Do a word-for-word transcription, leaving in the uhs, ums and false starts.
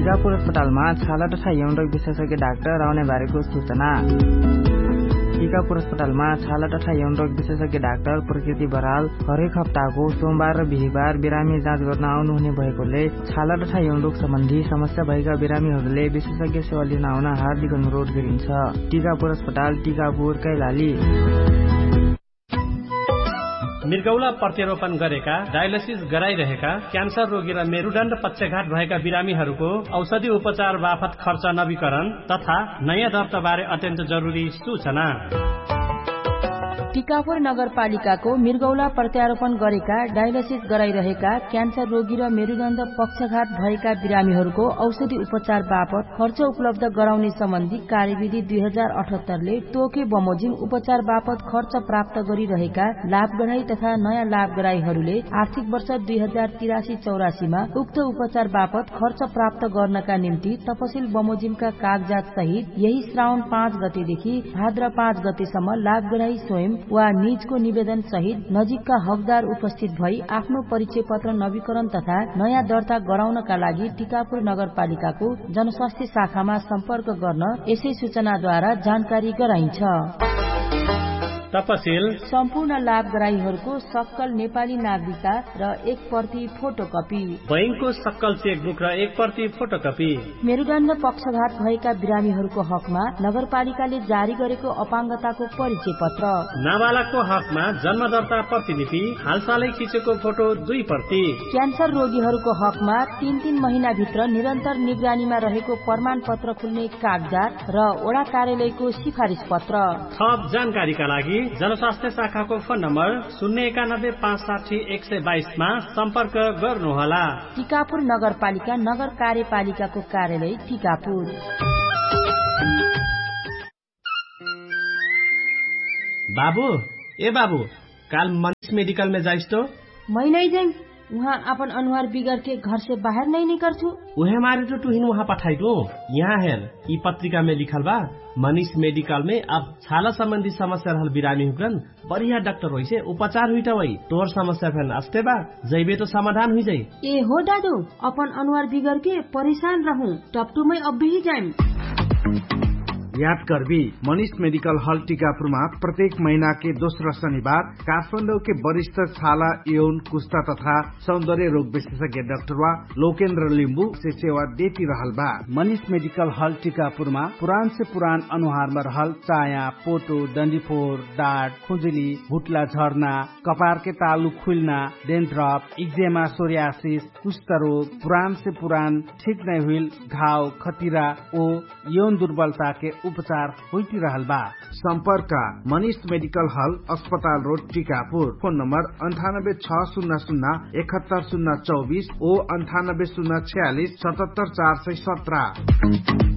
टिकापुर अस्पतालमा छाला तथा यौन रोग विशेषज्ञ डाक्टर आउने बारेको सूचना। टिकापुर अस्पतालमा छाला तथा यौन रोग विशेषज्ञ डाक्टर प्रकृति बराल हरेक हप्ताको सोमबार र बिहीबार बिरामी जाँच गर्न आउनुहुने भएकोले छाला तथा यौन रोग सम्बन्धी समस्या भएका बिरामीहरूले विशेषज्ञ सेवा लिन आउन हार्दिक अनुरोध गरिन्छ। टिकापुर अस्पताल, टिकापुर, कैलाली। मृगौला प्रत्यारोपण गरेका, डायलिसिस गराइरहेका, क्यान्सर रोगी र मेरुदण्ड पक्षघात भएका बिरामीहरूको औषधि उपचार बापत खर्च नवीकरण तथा नयाँ दर्ता बारे अत्यन्त जरुरी सूचना। टिकापुर नगरपालिकाको मृगौला प्रत्यारोपण गरेका, डायलिसिस गराइरहेका, क्यान्सर रोगी र मेरुदण्ड पक्षघात भएका बिरामीहरूको औषधि उपचार बापत खर्च उपलब्ध गराउने सम्बन्धी कार्यविधि दुई हजार अठहत्तरले तोके बमोजिम उपचार बापत खर्च प्राप्त गरिरहेका लाभग्राही तथा नयाँ लाभग्राहीहरूले आर्थिक वर्ष दुई हजार तिरासी चौरासीमा उक्त उपचार बापत खर्च प्राप्त गर्नका निम्ति तपसिल बमोजिमका कागजात सहित यही श्रावण पाँच गतेदेखि भाद्र पाँच गतेसम्म लाभग्राही स्वयं वा निजको निवेदन सहित नजिकका हकदार उपस्थित भई आफ्नो परिचय पत्र नवीकरण तथा नयाँ दर्ता गराउनका लागि टिकापुर नगरपालिकाको जनस्वास्थ्य शाखामा सम्पर्क गर्न यसै सूचनाद्वारा जानकारी गराइन्छ। तपसिल सम्पूर्ण लाभग्राहीहरूको सक्कल नेपाली नागरिकता र एक प्रति फोटोकपी, बैंकको सक्कल चेकबुक र एक प्रति फोटोकपी। मेरुदण्ड पक्षघात भएका बिरामीहरूको हकमा नगरपालिकाले जारी गरेको अपाङ्गताको परिचय पत्र, नाबालकको हकमा जन्म दर्ता प्रतिलिपि, हालसालै खिचेको फोटो दुई प्रति, क्यान्सर रोगीहरूको हकमा तीन तीन महिनाभित्र निरन्तर निगरानीमा रहेको प्रमाण पत्र खुल्ने कागजात र वडा कार्यालयको सिफारिस पत्र। थप जानकारीका लागि जनस्वास्थ्य शाखाको फोन नम्बर शून्य एकानब्बे पाँच साठी एक सय बाइसमा सम्पर्क गर्नुहोला। टिकापुर नगरपालिका नगर कार्यपालिकाको कार्यालय टिकापुर। बाबू ए बाबू काल मनीष मेडिकल में जाइस तो? मैं नहीं जाऊँ, वहाँ अपन अनुहार बिगड़ के घर से बाहर नहीं निकल छू। उहे मारे तो तुहिन वहाँ पठाई दो। यहाँ हेर ई पत्रिका में लिखल बा मनीष मेडिकल में अब छाला संबंधी समस्या रहल बिरामी हुकन बढ़िया डॉक्टर होई से उपचार हुई वही तोर समस्या फैन अस्ते बा जैबे तो समाधान हुई जाये। ए हो दादू, अपन अनुहार बिगड़ के परेशान रहूं टपटू में अब भी जाए। याद करबी मनीष मेडिकल हॉल टीकापुरमा प्रत्येक महीना के दोस्रो शनिबार काठमाडौँ के वरिष्ठ छाला यौन कुष्ठा तथा सौंदर्य रोग विशेषज्ञ डाक्टर वा लोकेन्द्र लिम्बू से सेवा देती रहल बा। मनीष मेडिकल हॉल टीकापुरमा पुरान से पुरान अनुहार में रहल चाया, पोटो, डंडीफोर, डाँट, खुजुली, भुटला झर्ना, कपार के तालु खुलना, डेन्ड्रफ, इक्जेमा, सोरियासिस, कुष्ठ रोग, पुरान से पुरान ठीक नहीं हुई घाव, खतिरा ओ यौन दुर्बलता के उपचार होती रहल बा। संपर्क मनीष मेडिकल हॉल, अस्पताल रोड, टीकापुर। फोन नंबर अंठानब्बे छह शून्य शून्य इकहत्तर शून्य चौबीस ओ अंठानब्बे शून्य छियालीस सतहत्तर चार सौ सत्रह।